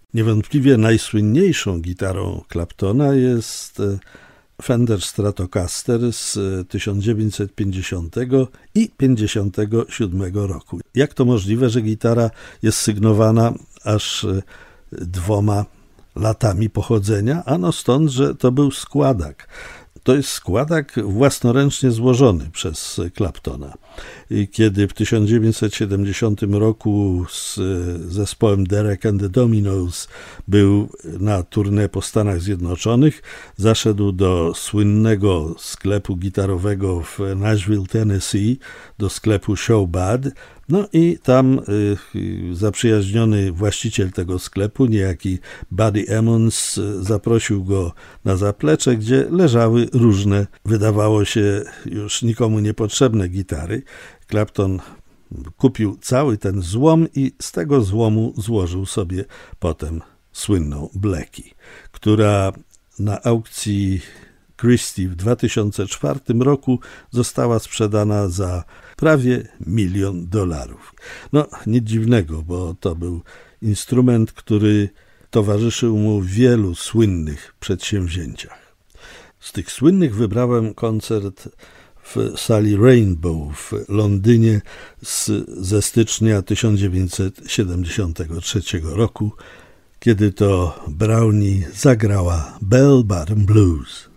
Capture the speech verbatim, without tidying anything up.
Niewątpliwie najsłynniejszą gitarą Claptona jest Fender Stratocaster z tysiąc dziewięćset pięćdziesiątego i pięćdziesiątego siódmego roku. Jak to możliwe, że gitara jest sygnowana aż dwoma latami pochodzenia? Ano stąd, że to był składak. To jest składak własnoręcznie złożony przez Claptona. Kiedy w tysiąc dziewięćset siedemdziesiątym roku z zespołem Derek and the Dominos był na tournée po Stanach Zjednoczonych, zaszedł do słynnego sklepu gitarowego w Nashville, Tennessee, do sklepu Showbad. No i tam y, zaprzyjaźniony właściciel tego sklepu, niejaki Buddy Emmons, zaprosił go na zaplecze, gdzie leżały różne, wydawało się już nikomu niepotrzebne gitary. Clapton kupił cały ten złom i z tego złomu złożył sobie potem słynną Blackie, która na aukcji Christie w dwa tysiące czwartym roku została sprzedana za prawie milion dolarów. No, nic dziwnego, bo to był instrument, który towarzyszył mu w wielu słynnych przedsięwzięciach. Z tych słynnych wybrałem koncert w sali Rainbow w Londynie z, ze stycznia tysiąc dziewięćset siedemdziesiątego trzeciego roku, kiedy to Brownie zagrała Bell Bottom Blues.